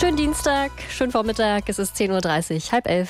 Schönen Dienstag, schönen Vormittag, es ist 10.30 Uhr, 10:30.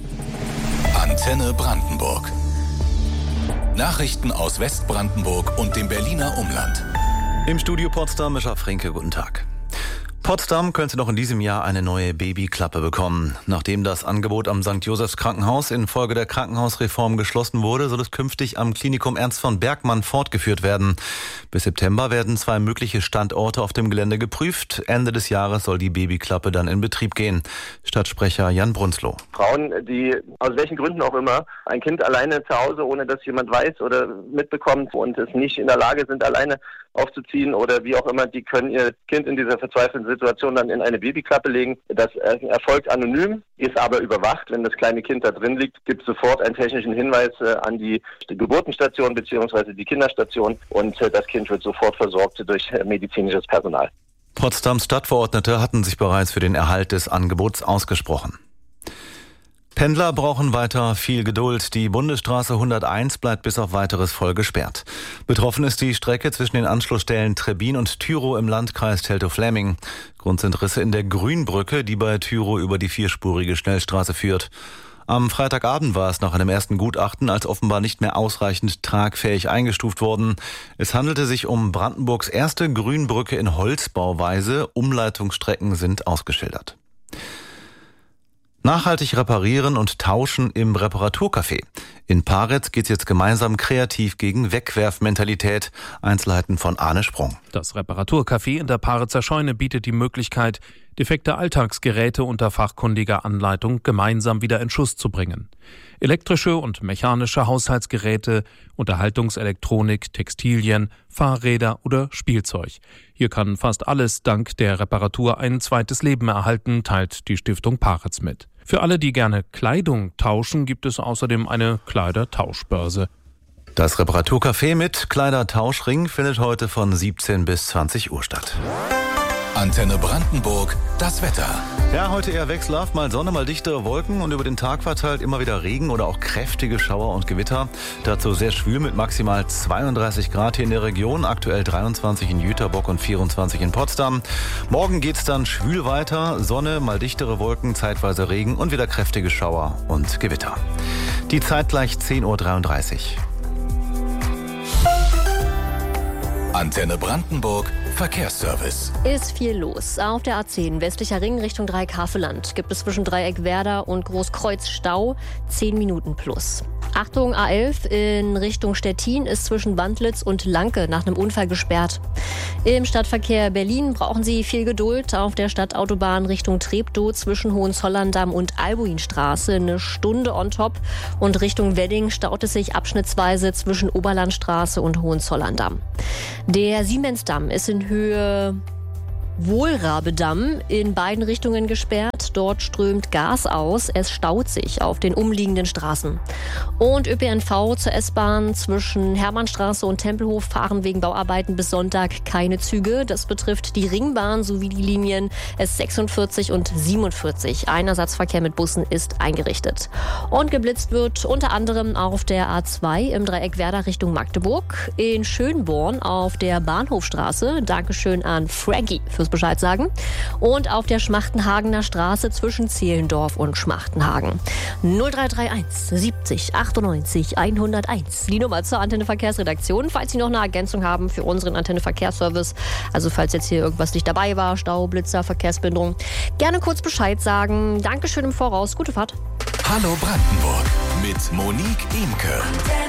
Antenne Brandenburg. Nachrichten aus Westbrandenburg und dem Berliner Umland. Im Studio Potsdam, Mischa Fränke, guten Tag. Potsdam könnte noch in diesem Jahr eine neue Babyklappe bekommen. Nachdem das Angebot am St. Josephs Krankenhaus infolge der Krankenhausreform geschlossen wurde, soll es künftig am Klinikum Ernst von Bergmann fortgeführt werden. Bis September werden 2 mögliche Standorte auf dem Gelände geprüft. Ende des Jahres soll die Babyklappe dann in Betrieb gehen. Stadtsprecher Jan Brunzloh. Frauen, die aus welchen Gründen auch immer ein Kind alleine zu Hause, ohne dass jemand weiß oder mitbekommt und es nicht in der Lage sind, alleine aufzuziehen oder wie auch immer, die können ihr Kind in dieser verzweifelten Situation dann in eine Babyklappe legen. Das erfolgt anonym, ist aber überwacht. Wenn das kleine Kind da drin liegt, gibt es sofort einen technischen Hinweis an die Geburtenstation bzw. die Kinderstation und das Kind wird sofort versorgt durch medizinisches Personal. Potsdams Stadtverordnete hatten sich bereits für den Erhalt des Angebots ausgesprochen. Pendler brauchen weiter viel Geduld. Die Bundesstraße 101 bleibt bis auf Weiteres voll gesperrt. Betroffen ist die Strecke zwischen den Anschlussstellen Trebbin und Tyrow im Landkreis Teltow-Fläming. Grund sind Risse in der Grünbrücke, die bei Tyrow über die 4-spurige Schnellstraße führt. Am Freitagabend war es nach einem ersten Gutachten als offenbar nicht mehr ausreichend tragfähig eingestuft worden. Es handelte sich um Brandenburgs erste Grünbrücke in Holzbauweise. Umleitungsstrecken sind ausgeschildert. Nachhaltig reparieren und tauschen im Reparaturcafé. In Paritz geht's jetzt gemeinsam kreativ gegen Wegwerfmentalität. Einzelheiten von Arne Sprung. Das Reparaturcafé in der Paritzer Scheune bietet die Möglichkeit, defekte Alltagsgeräte unter fachkundiger Anleitung gemeinsam wieder in Schuss zu bringen. Elektrische und mechanische Haushaltsgeräte, Unterhaltungselektronik, Textilien, Fahrräder oder Spielzeug. Hier kann fast alles dank der Reparatur ein zweites Leben erhalten, teilt die Stiftung Paritz mit. Für alle, die gerne Kleidung tauschen, gibt es außerdem eine Kleidertauschbörse. Das Reparaturcafé mit Kleidertauschring findet heute von 17 bis 20 Uhr statt. Antenne Brandenburg, das Wetter. Ja, heute eher wechselhaft, mal Sonne, mal dichtere Wolken und über den Tag verteilt immer wieder Regen oder auch kräftige Schauer und Gewitter. Dazu sehr schwül mit maximal 32 Grad hier in der Region, aktuell 23 in Jüterbock und 24 in Potsdam. Morgen geht's dann schwül weiter, Sonne, mal dichtere Wolken, zeitweise Regen und wieder kräftige Schauer und Gewitter. Die Zeit gleich 10.33 Uhr. Antenne Brandenburg, Verkehrsservice. Ist viel los. Auf der A10 westlicher Ring Richtung Dreieck-Havelland gibt es zwischen Dreieck-Werder und Großkreuz Stau, 10 Minuten plus. Achtung, A11 in Richtung Stettin ist zwischen Wandlitz und Lanke nach einem Unfall gesperrt. Im Stadtverkehr Berlin brauchen Sie viel Geduld. Auf der Stadtautobahn Richtung Treptow zwischen Hohenzollern-Damm und Albuinstraße eine Stunde on top. Und Richtung Wedding staut es sich abschnittsweise zwischen Oberlandstraße und Hohenzollern-Damm. Der Siemensdamm ist in Höhe Wohlrabedamm in beiden Richtungen gesperrt. Dort strömt Gas aus. Es staut sich auf den umliegenden Straßen. Und ÖPNV zur S-Bahn zwischen Hermannstraße und Tempelhof fahren wegen Bauarbeiten bis Sonntag keine Züge. Das betrifft die Ringbahn sowie die Linien S46 und 47. Ein Ersatzverkehr mit Bussen ist eingerichtet. Und geblitzt wird unter anderem auf der A2 im Dreieck Werder Richtung Magdeburg, in Schönborn auf der Bahnhofstraße. Dankeschön an Fraggy fürs Bescheid sagen. Und auf der Schmachtenhagener Straße zwischen Zehlendorf und Schmachtenhagen. 0331 70 98 101. Die Nummer zur Antenne Verkehrsredaktion, falls Sie noch eine Ergänzung haben für unseren Antenne Verkehrsservice. Also falls jetzt hier irgendwas nicht dabei war, Stau, Blitzer, Verkehrsbehinderung, gerne kurz Bescheid sagen. Dankeschön im Voraus. Gute Fahrt. Hallo Brandenburg mit Monique Imke.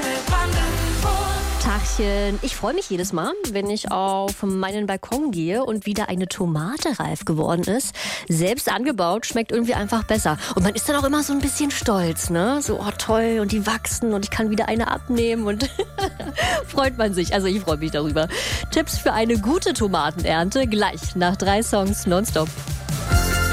Tachchen. Ich freue mich jedes Mal, wenn ich auf meinen Balkon gehe und wieder eine Tomate reif geworden ist. Selbst angebaut, schmeckt irgendwie einfach besser. Und man ist dann auch immer so ein bisschen stolz, ne? So, oh toll, und die wachsen und ich kann wieder eine abnehmen und freut man sich. Also ich freue mich darüber. Tipps für eine gute Tomatenernte gleich nach 3 Songs nonstop.